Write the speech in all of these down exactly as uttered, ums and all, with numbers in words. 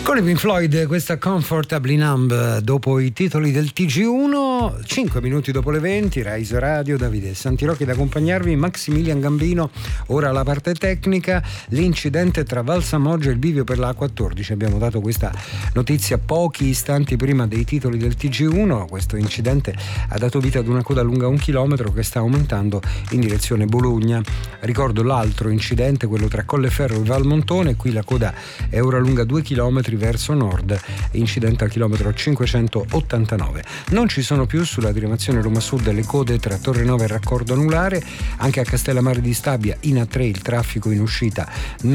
Con i Pink Floyd, questa Comfortably Numb dopo i titoli del T G uno, cinque minuti dopo le venti, Rise Radio, Davide Santirocchi ad accompagnarvi, Maximilian Gambino, ora la parte tecnica, l'incidente tra Valsamoggia e il bivio per la A quattordici, abbiamo dato questa notizia pochi istanti prima dei titoli del T G uno, questo incidente ha dato vita ad una coda lunga un chilometro che sta aumentando in direzione Bologna. Ricordo l'altro incidente, quello tra Colleferro e Valmontone, qui la coda è ora lunga due chilometri verso nord, incidente al chilometro cinquecentottantanove. Non ci sono più sulla diramazione Roma Sud le code tra Torrenova e Raccordo Anulare, anche a Castellammare di Stabia in A tre il traffico in uscita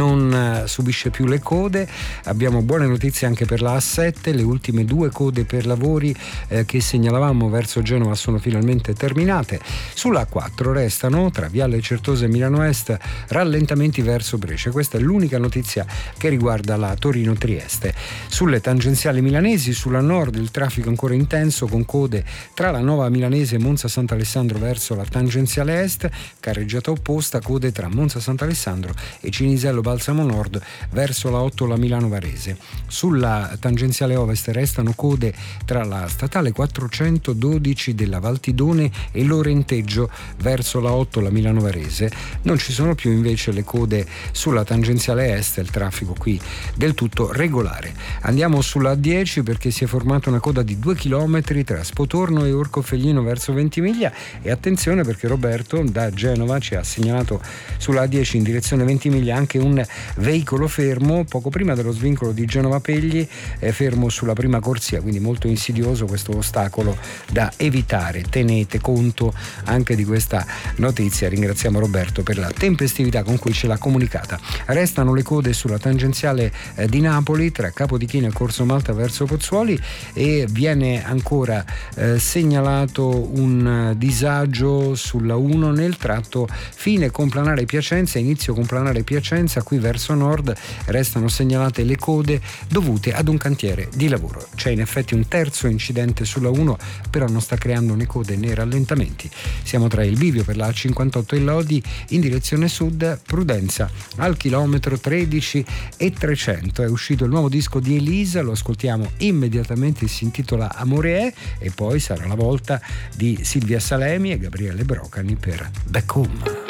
non subisce più le code. Abbiamo buone notizie anche per la A sette, le ultime due code per lavori eh, che segnalavamo verso Genova sono finalmente terminate. Sulla A quattro restano tra Viale Certosa e Milano Est rallentamenti verso Brescia, questa è l'unica notizia che riguarda la Torino-Trieste. Sulle tangenziali milanesi, sulla nord il traffico ancora intenso con code tra la Nuova Milanese e Monza Sant'Alessandro verso la tangenziale est, carreggiata opposta, code tra Monza Sant'Alessandro e Cinisello Balsamo Nord verso la otto la Milano Varese. Sulla tangenziale ovest restano code tra la statale quattrocentododici della Valtidone e l'Orenteggio verso la otto la Milano Varese. Non ci sono più invece le code sulla tangenziale est, il traffico qui del tutto regolare. Andiamo sulla A dieci perché si è formata una coda di due chilometri tra Spotorno e Orcofelino verso Ventimiglia, e attenzione perché Roberto da Genova ci ha segnalato sulla A dieci in direzione Ventimiglia anche un veicolo fermo poco prima dello svincolo di Genova Pegli, è fermo sulla prima corsia, quindi molto insidioso questo ostacolo da evitare. Tenete conto anche di questa notizia, ringraziamo Roberto per la tempestività con cui ce l'ha comunicata. Restano le code sulla tangenziale eh, di Napoli tra Capodichino e Corso Malta verso Pozzuoli, e viene ancora eh, segnalato un disagio sulla uno nel tratto fine Complanare Piacenza, inizio Complanare Piacenza, qui verso nord restano segnalate le code dovute ad un cantiere di lavoro. C'è in effetti un terzo incidente sulla uno, però non sta creando né code né rallentamenti. Siamo tra il bivio per la A cinquantotto e Lodi in direzione sud, prudenza al chilometro tredici e trecento. È uscito il nuovo disco di Elisa, lo ascoltiamo immediatamente, si intitola Amore è, e poi sarà la volta di Silvia Salemi e Gabriele Brocani per Back Home.